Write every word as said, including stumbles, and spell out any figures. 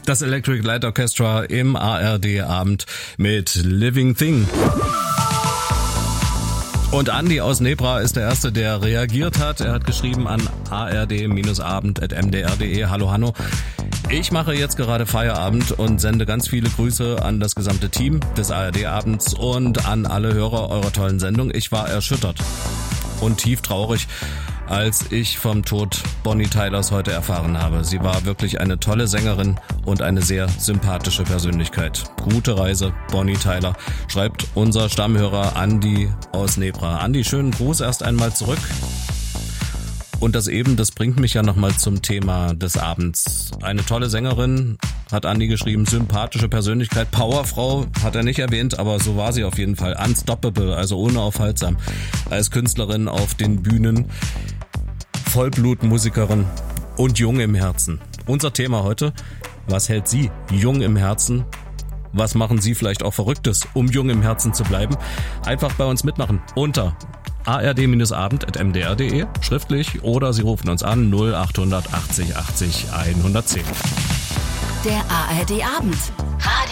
Das Electric Light Orchestra im A R D-Abend mit Living Thing. Und Andi aus Nebra ist der Erste, der reagiert hat. Er hat geschrieben an a r d abend at m d r punkt d e. Hallo Hanno. Ich mache jetzt gerade Feierabend und sende ganz viele Grüße an das gesamte Team des A R D-Abends und an alle Hörer eurer tollen Sendung. Ich war erschüttert und tief traurig, als ich vom Tod Bonnie Tylers heute erfahren habe. Sie war wirklich eine tolle Sängerin und eine sehr sympathische Persönlichkeit. Gute Reise, Bonnie Tyler, schreibt unser Stammhörer Andi aus Nebra. Andi, schönen Gruß erst einmal zurück. Und das eben, das bringt mich ja nochmal zum Thema des Abends. Eine tolle Sängerin, hat Andi geschrieben, sympathische Persönlichkeit, Powerfrau, hat er nicht erwähnt, aber so war sie auf jeden Fall. Unstoppable, also unaufhaltsam. Als Künstlerin auf den Bühnen, Vollblutmusikerin und jung im Herzen. Unser Thema heute, was hält Sie jung im Herzen? Was machen Sie vielleicht auch Verrücktes, um jung im Herzen zu bleiben? Einfach bei uns mitmachen unter a r d abend at m d r punkt d e, schriftlich, oder Sie rufen uns an null acht achtzig achtzig hundertzehn. Der A R D-Abend.